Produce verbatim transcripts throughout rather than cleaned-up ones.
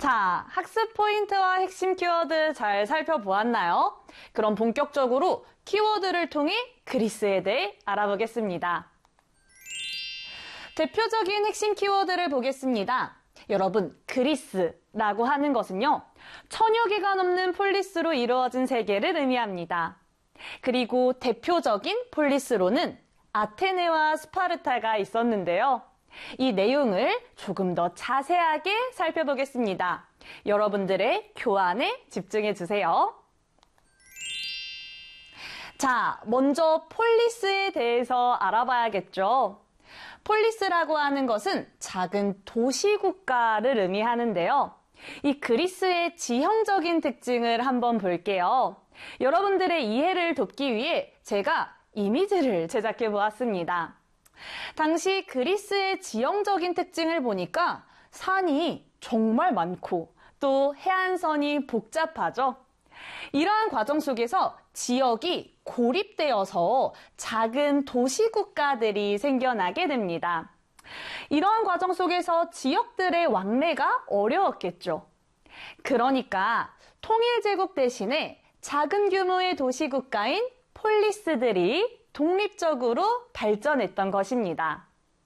자, 학습 포인트와 핵심 키워드 잘 살펴보았나요? 그럼 본격적으로 키워드를 통해 그리스에 대해 알아보겠습니다. 대표적인 핵심 키워드를 보겠습니다. 여러분, 그리스라고 하는 것은요, 천여 개가 넘는 폴리스로 이루어진 세계를 의미합니다. 그리고 대표적인 폴리스로는 아테네와 스파르타가 있었는데요. 이 내용을 조금 더 자세하게 살펴보겠습니다. 여러분들의 교환에 집중해 주세요. 자, 먼저 폴리스에 대해서 알아봐야겠죠. 폴리스라고 하는 것은 작은 도시국가를 의미하는데요. 이 그리스의 지형적인 특징을 한번 볼게요. 여러분들의 이해를 돕기 위해 제가 이미지를 제작해 보았습니다. 당시 그리스의 지형적인 특징을 보니까 산이 정말 많고 또 해안선이 복잡하죠. 이러한 과정 속에서 지역이 고립되어서 작은 도시국가들이 생겨나게 됩니다. 이러한 과정 속에서 지역들의 왕래가 어려웠겠죠. 그러니까 통일제국 대신에 작은 규모의 도시국가인 폴리스들이 독립적으로 발전했던 것입니다.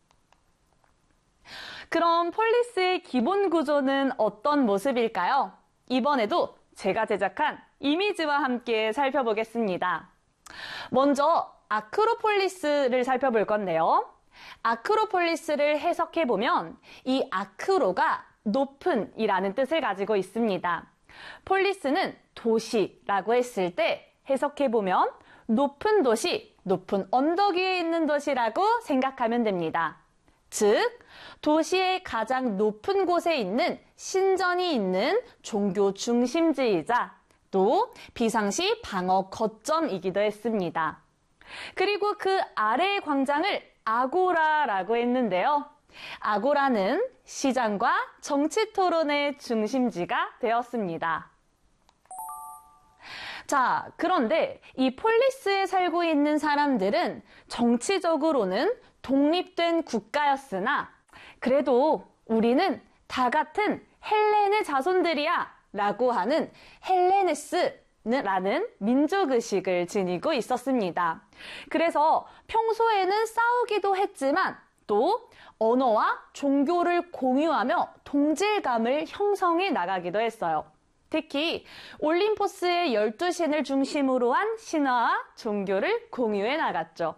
그럼 폴리스의 기본 구조는 어떤 모습일까요? 이번에도 제가 제작한 이미지와 함께 살펴보겠습니다. 먼저 아크로폴리스를 살펴볼 건데요. 아크로폴리스를 해석해보면 이 아크로가 높은 이라는 뜻을 가지고 있습니다. 폴리스는 도시라고 했을 때 해석해보면 높은 도시, 높은 언덕 위에 있는 도시라고 생각하면 됩니다. 즉, 도시의 가장 높은 곳에 있는 신전이 있는 종교 중심지이자 또 비상시 방어 거점이기도 했습니다. 그리고 그 아래의 광장을 아고라라고 했는데요. 아고라는 시장과 정치 토론의 중심지가 되었습니다. 자, 그런데 이 폴리스에 살고 있는 사람들은 정치적으로는 독립된 국가였으나 그래도 우리는 다 같은 헬렌의 자손들이야 라고 하는 헬레네스라는 민족의식을 지니고 있었습니다. 그래서 평소에는 싸우기도 했지만 또 언어와 종교를 공유하며 동질감을 형성해 나가기도 했어요. 특히 올림포스의 열두 신을 중심으로 한 신화와 종교를 공유해 나갔죠.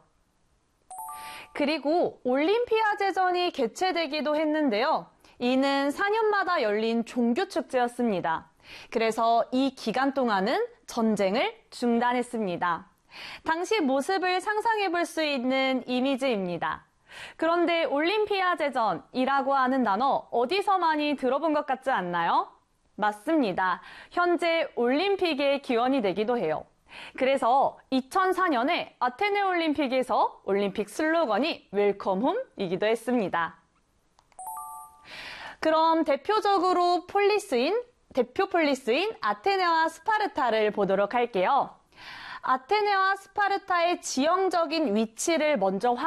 그리고 올림피아제전이 개최되기도 했는데요. 이는 사 년마다 열린 종교축제였습니다. 그래서 이 기간 동안은 전쟁을 중단했습니다. 당시 모습을 상상해 볼 수 있는 이미지입니다. 그런데 올림피아제전이라고 하는 단어 어디서 많이 들어본 것 같지 않나요? 맞습니다. 현재 올림픽의 기원이 되기도 해요. 그래서 이천사 년에 아테네 올림픽에서 올림픽 슬로건이 웰컴 홈이기도 했습니다. 그럼 대표적으로 폴리스인, 대표 폴리스인 아테네와 스파르타를 보도록 할게요. 아테네와 스파르타의 지형적인 위치를 먼저